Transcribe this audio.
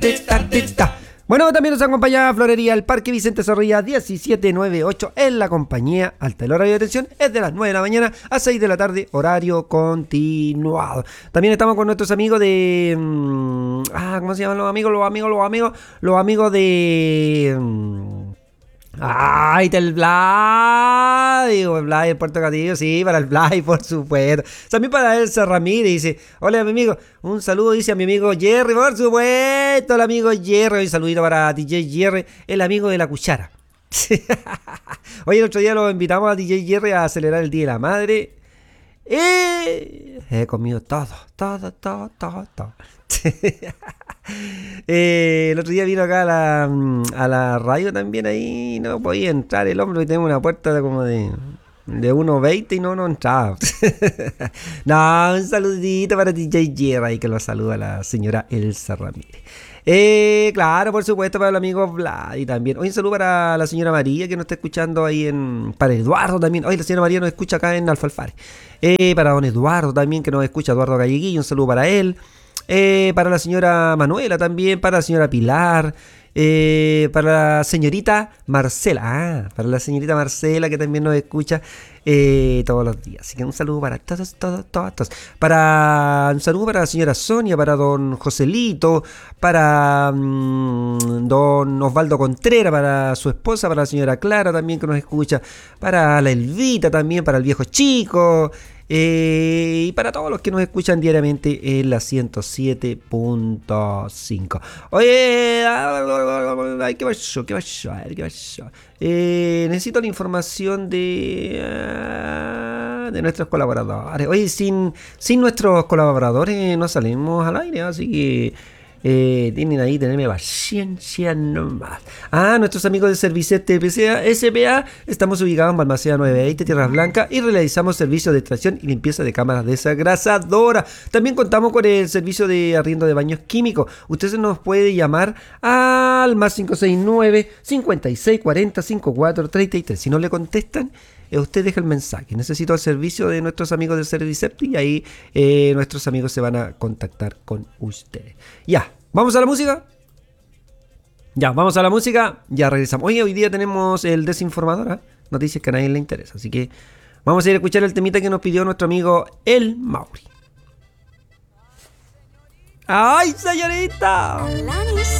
Bueno, también nos acompaña Florería El Parque Vicente Zorrilla 1798 en la compañía alta. El horario de atención es de las 9 de la mañana a 6 de la tarde, horario continuado. También estamos con nuestros amigos de... ¿cómo se llaman los amigos? Los amigos de... ¡Ay, del Blay! El Blay, el Puerto Castillo, sí, para el Blay, por supuesto. También para Elsa Ramírez, dice, hola mi amigo, un saludo, dice a mi amigo Jerry, por supuesto, el amigo Jerry, un saludito para DJ Jerry, el amigo de la cuchara. Oye, el otro día lo invitamos a DJ Jerry a celebrar el Día de la Madre. He comido todo. El otro día vino acá a la radio también, ahí no podía entrar el hombre, y tenemos una puerta como de 1.20 y no entraba. No, un saludito para DJ Jerry, que lo saluda la señora Elsa Ramírez. Claro, por supuesto, para el amigo Vlad y también. Hoy un saludo para la señora María, que nos está escuchando ahí para Eduardo también. Hoy la señora María nos escucha acá en Alfalfare. Para don Eduardo también, que nos escucha, Eduardo Galleguillo, un saludo para él. Para la señora Manuela también, para la señora Pilar, para la señorita Marcela, para la señorita Marcela, que también nos escucha todos los días. Así que un saludo para todos. Un saludo para la señora Sonia, para don Joselito, para don Osvaldo Contreras, para su esposa, para la señora Clara también, que nos escucha, para la Elvita también, para el viejo chico. Y para todos los que nos escuchan diariamente en la 107.5. Oye, ay, ¿qué pasó? Necesito la información de nuestros colaboradores. Oye, sin nuestros colaboradores no salimos al aire, así que tienen ahí, tenerme paciencia nomás. Nuestros amigos de Servicete SPA, estamos ubicados en Balmaceda 920, Tierras Blancas, y realizamos servicios de extracción y limpieza de cámaras desengrasadoras. También contamos con el servicio de arriendo de baños químicos. Usted se nos puede llamar al más 569 5640 5433. Si no le contestan, usted deja el mensaje: necesito el servicio de nuestros amigos de Servicept, y ahí nuestros amigos se van a contactar con ustedes. Ya, ¿vamos a la música? Ya, vamos a la música, ya regresamos. Oye, hoy día tenemos el desinformador, noticias que a nadie le interesa, así que vamos a ir a escuchar el temita que nos pidió nuestro amigo El Mauri. ¡Ay, señorita!